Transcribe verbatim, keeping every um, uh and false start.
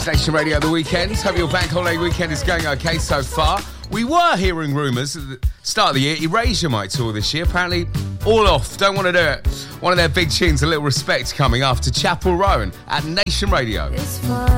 Nation Radio at the weekend. Hope your bank holiday weekend is going okay so far. We were hearing rumours at the start of the year Erasure might tour this year. Apparently, all off. Don't want to do it. One of their big tunes, A Little Respect, coming after Chapel Roan at Nation Radio. It's fine.